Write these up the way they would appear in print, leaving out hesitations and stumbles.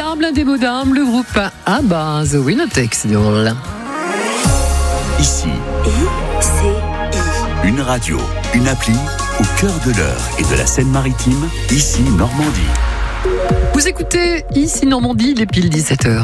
Indémodable, indémodable, le groupe ABBA, The Winner Takes It All. Ici, une radio, une appli au cœur de l'Eure et de la Seine-Maritime, ici Normandie. Vous écoutez ici Normandie, il est pile 17h.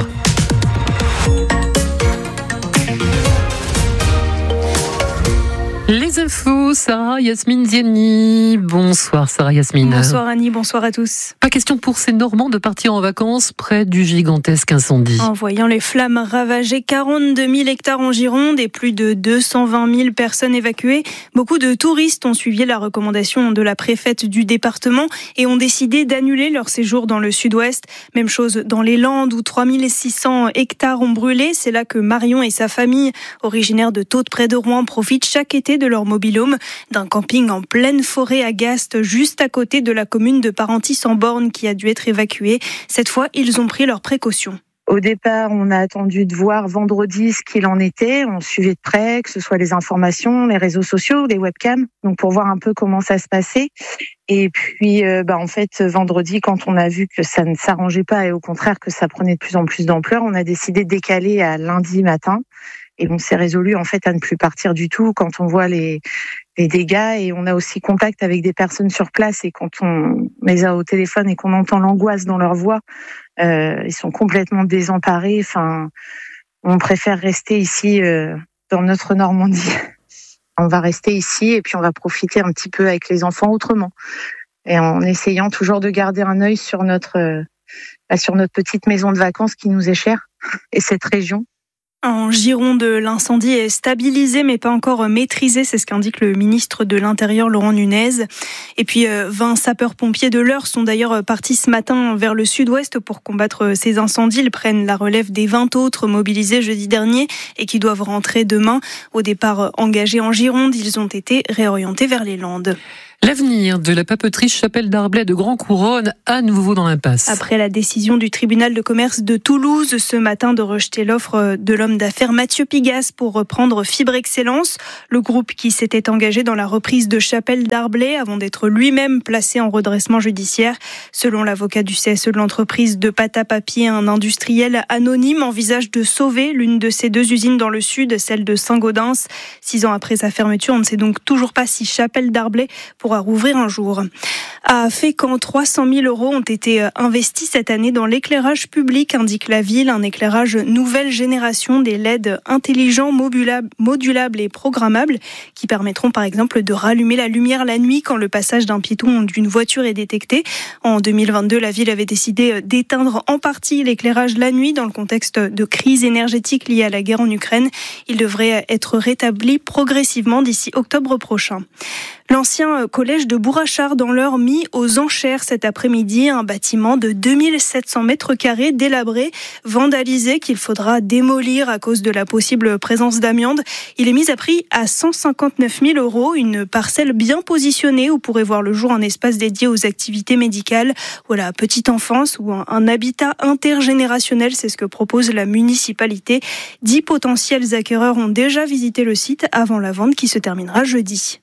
Les infos, Sarah Yasmine Ziani. Bonsoir Sarah Yasmine. Bonsoir Annie, bonsoir à tous. Pas question pour ces Normands de partir en vacances près du gigantesque incendie. En voyant les flammes ravager 42 000 hectares en Gironde et plus de 220 000 personnes évacuées, beaucoup de touristes ont suivi la recommandation de la préfète du département et ont décidé d'annuler leur séjour dans le sud-ouest. Même chose dans les Landes où 3 600 hectares ont brûlé. C'est là que Marion et sa famille, originaires de Taude près de Rouen, profitent chaque été de leur mobil-home, d'un camping en pleine forêt à Gast, juste à côté de la commune de Parentis-en-Born qui a dû être évacuée. Cette fois, ils ont pris leurs précautions. Au départ, on a attendu de voir vendredi ce qu'il en était. On suivait de près, que ce soit les informations, les réseaux sociaux, les webcams, donc pour voir un peu comment ça se passait. Et puis, en fait, vendredi, quand on a vu que ça ne s'arrangeait pas et au contraire que ça prenait de plus en plus d'ampleur, on a décidé de décaler à lundi matin. Et on s'est résolu en fait à ne plus partir du tout quand on voit les dégâts, et on a aussi contact avec des personnes sur place, et quand on les a au téléphone et qu'on entend l'angoisse dans leur voix, ils sont complètement désemparés. Enfin, on préfère rester ici dans notre Normandie. On va rester ici et puis on va profiter un petit peu avec les enfants autrement, et en essayant toujours de garder un œil sur notre petite maison de vacances qui nous est chère et cette région. En Gironde, l'incendie est stabilisé mais pas encore maîtrisé, c'est ce qu'indique le ministre de l'Intérieur Laurent Nunez. Et puis 20 sapeurs-pompiers de l'Eure sont d'ailleurs partis ce matin vers le sud-ouest pour combattre ces incendies. Ils prennent la relève des 20 autres mobilisés jeudi dernier et qui doivent rentrer demain. Au départ engagés en Gironde, ils ont été réorientés vers les Landes. L'avenir de la papeterie Chapelle d'Arblay de Grand Couronne à nouveau dans l'impasse. Après la décision du tribunal de commerce de Toulouse ce matin de rejeter l'offre de l'homme d'affaires Mathieu Pigasse pour reprendre Fibre Excellence, le groupe qui s'était engagé dans la reprise de Chapelle d'Arblay avant d'être lui-même placé en redressement judiciaire. Selon l'avocat du CSE de l'entreprise de pâte à papier, un industriel anonyme envisage de sauver l'une de ses deux usines dans le sud, celle de Saint-Gaudens. 6 ans après sa fermeture, on ne sait donc toujours pas si Chapelle d'Arblay pourra rouvrir un jour. À Fécamp, 300 000 € ont été investis cette année dans l'éclairage public, indique la ville. Un éclairage nouvelle génération, des LED intelligents, modulables et programmables qui permettront par exemple de rallumer la lumière la nuit quand le passage d'un piéton ou d'une voiture est détecté. En 2022, la ville avait décidé d'éteindre en partie l'éclairage la nuit dans le contexte de crise énergétique liée à la guerre en Ukraine. Il devrait être rétabli progressivement d'ici octobre prochain. L'ancien collège de Bourrachard dans l'Eure mis aux enchères cet après-midi, un bâtiment de 2700 mètres carrés délabré, vandalisé, qu'il faudra démolir à cause de la possible présence d'amiante. Il est mis à prix à 159 000 €, une parcelle bien positionnée où pourrait voir le jour un espace dédié aux activités médicales ou à la petite enfance ou un habitat intergénérationnel, c'est ce que propose la municipalité. 10 potentiels acquéreurs ont déjà visité le site avant la vente qui se terminera jeudi.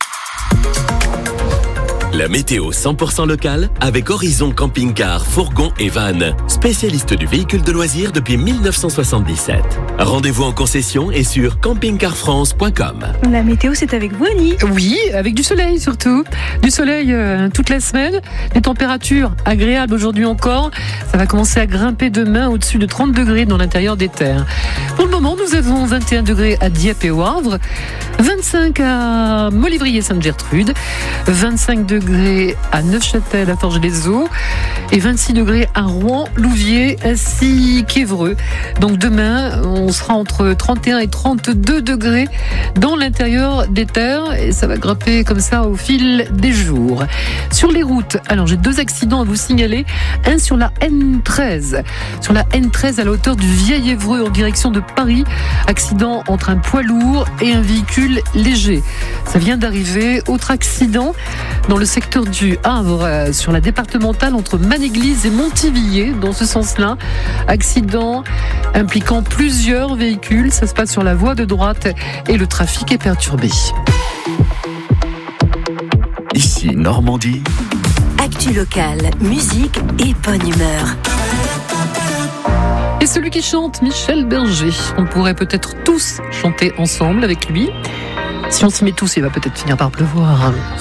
La météo 100% locale avec Horizon Camping-Car, Fourgon et Van, spécialiste du véhicule de loisirs depuis 1977. Rendez-vous en concession et sur campingcarfrance.com. La météo, c'est avec vous, Annie. Oui, avec du soleil surtout. Du soleil toute la semaine. Des températures agréables aujourd'hui encore. Ça va commencer à grimper demain au-dessus de 30 degrés dans l'intérieur des terres. Pour le moment, nous avons 21 degrés à Dieppe et au Havre, 25 à Molivry et Sainte-Gertrude, 25 degrés à Neufchâtel, à Forges-les-Eaux et 26 degrés à Rouen, Louviers ainsi qu'Évreux. Donc demain, on sera entre 31 et 32 degrés dans l'intérieur des terres et ça va grimper comme ça au fil des jours. Sur les routes, alors j'ai 2 accidents à vous signaler. Un sur la N13. Sur la N13 à la hauteur du Vieil-Évreux en direction de Paris. Accident entre un poids lourd et un véhicule léger. Ça vient d'arriver. Autre accident dans le secteur du Havre, sur la départementale entre Manéglise et Montivilliers, dans ce sens-là. Accident impliquant plusieurs véhicules. Ça se passe sur la voie de droite et le trafic est perturbé. Ici Normandie. Actu locale, musique et bonne humeur. Et celui qui chante, Michel Berger. On pourrait peut-être tous chanter ensemble avec lui. Si on s'y met tous, il va peut-être finir par pleuvoir.